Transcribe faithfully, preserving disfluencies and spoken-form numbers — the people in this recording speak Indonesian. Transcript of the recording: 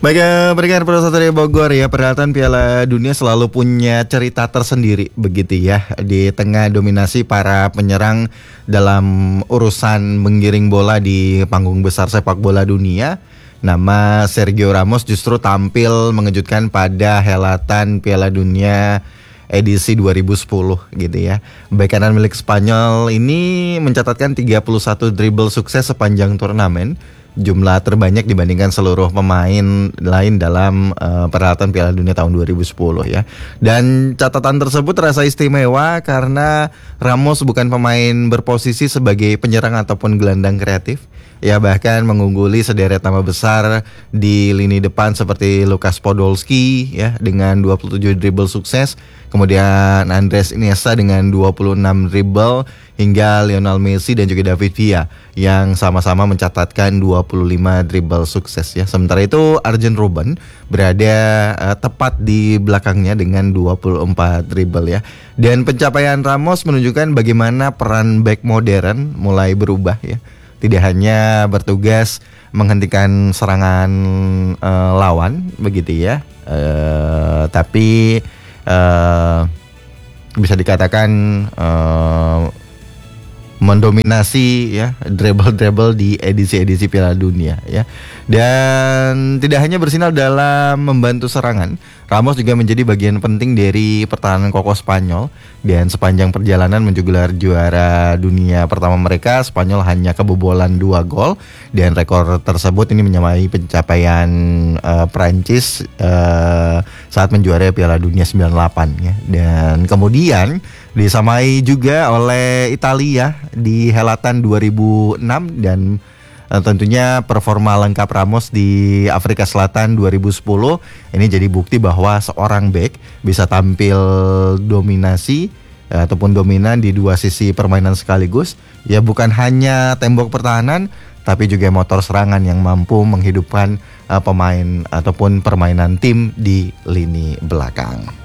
Baik, eh, pendengar Pro Satria Bogor ya, perhelatan Piala Dunia selalu punya cerita tersendiri begitu ya. Di tengah dominasi para penyerang dalam urusan menggiring bola di panggung besar sepak bola dunia, nama Sergio Ramos justru tampil mengejutkan pada helatan Piala Dunia edisi dua ribu sepuluh gitu ya. Bek kanan milik Spanyol ini mencatatkan tiga puluh satu dribble sukses sepanjang turnamen, jumlah terbanyak dibandingkan seluruh pemain lain dalam uh, perhelatan Piala Dunia tahun dua ribu sepuluh ya. Dan catatan tersebut terasa istimewa karena Ramos bukan pemain berposisi sebagai penyerang ataupun gelandang kreatif. Ya, bahkan mengungguli sederet nama besar di lini depan seperti Lukas Podolski ya dengan dua puluh tujuh dribble sukses, kemudian Andres Iniesta dengan dua puluh enam dribble, hingga Lionel Messi dan juga David Villa yang sama-sama mencatatkan dua puluh lima dribble sukses ya. Sementara itu Arjen Robben berada uh, tepat di belakangnya dengan dua puluh empat dribble ya. Dan pencapaian Ramos menunjukkan bagaimana peran back modern mulai berubah ya. Tidak hanya bertugas menghentikan serangan uh, lawan begitu ya, uh, tapi uh, bisa dikatakan uh, mendominasi ya dribble-dribble di edisi-edisi Piala Dunia ya. Dan tidak hanya bersinar dalam membantu serangan, Ramos juga menjadi bagian penting dari pertahanan kokoh Spanyol. Dan sepanjang perjalanan menuju gelar juara dunia pertama mereka, Spanyol hanya kebobolan dua gol. Dan rekor tersebut ini menyamai pencapaian uh, Prancis uh, saat menjuarai Piala Dunia sembilan puluh delapan ya. Dan kemudian disamai juga oleh Italia di helatan dua ribu enam, dan uh, tentunya performa lengkap Ramos di Afrika Selatan dua ribu sepuluh ini jadi bukti bahwa seorang bek bisa tampil dominasi uh, ataupun dominan di dua sisi permainan sekaligus. Ya, bukan hanya tembok pertahanan tapi juga motor serangan yang mampu menghidupkan uh, pemain ataupun permainan tim di lini belakang.